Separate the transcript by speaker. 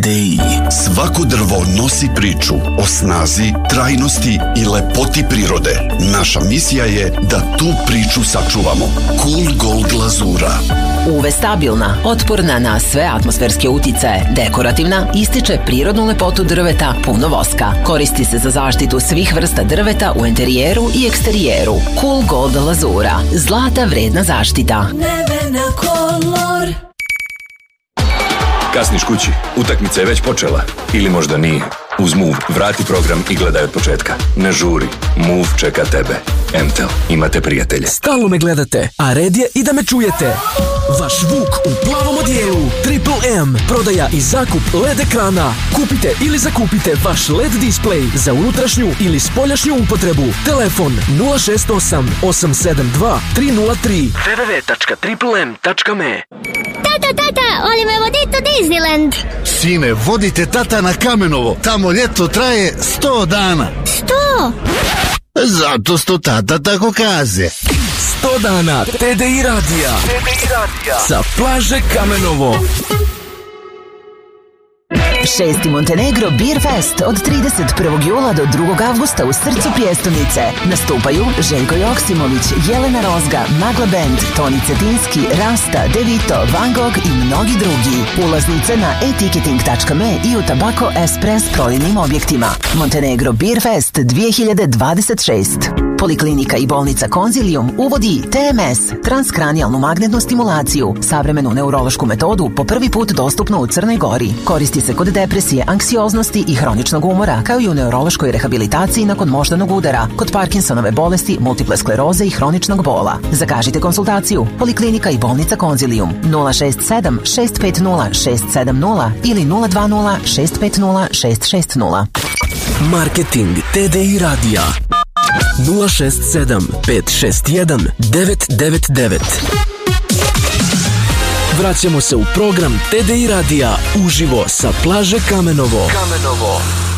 Speaker 1: TDI. Svako drvo nosi priču o snazi, trajnosti i lepoti prirode. Naša misija je da tu priču sačuvamo. Cool Gold glazura.
Speaker 2: UV stabilna, otporna na sve atmosferske uticaje, dekorativna, ističe prirodnu lepotu drveta, puno voska. Koristi se za zaštitu svih vrsta drveta u interijeru i eksterijeru. Cool Gold glazura. Zlata vredna zaštita.
Speaker 3: Nevena kolor.
Speaker 4: Kasniš kući, utakmica je već počela. Ili možda nije. Uz Move vrati program i gledaj od početka. Ne žuri, Move čeka tebe. MTEL, imate prijatelje.
Speaker 5: Stalno me gledate, a red je i da me čujete. Vaš Vuk u plavom odijelu. Triple M, prodaja i zakup LED ekrana. Kupite ili zakupite vaš LED display za unutrašnju ili spoljašnju upotrebu. Telefon 068 872 303 www.triplem.me.
Speaker 6: Tata, oli me voditi u Disneyland.
Speaker 7: Sine, vodite tata na Kamenovo. Tamo ljeto traje 100 dana.
Speaker 6: 100?
Speaker 7: Zato što tata tako kaže.
Speaker 5: 100 dana TDI radija. Sa plaže Kamenovo.
Speaker 2: 6. Montenegro Beer Fest od 31. jula do 2. avgusta u srcu prijestolnice. Nastupaju Željko Joksimović, Jelena Rozga, Magla Band, Toni Cetinski, Rasta, Devito, Van Gogh i mnogi drugi. Ulaznice na e-ticketing.me i u Tabako Espress prodajnim objektima. Montenegro Beer Fest 2026. Poliklinika i bolnica Konzilium uvodi TMS, transkranijalnu magnetnu stimulaciju, savremenu neurološku metodu po prvi put dostupnu u Crnoj Gori. Koristi se kod depresije, anksioznosti i hroničnog umora, kao i u neurološkoj rehabilitaciji nakon moždanog udara, kod Parkinsonove bolesti, multiple skleroze i hroničnog bola. Zakažite konsultaciju. Poliklinika i bolnica Konzilium 067 650 670 ili 020 650 660.
Speaker 5: Marketing TDI radija 067 561 999. Vraćamo se u program TDI radija uživo sa plaže Kamenovo.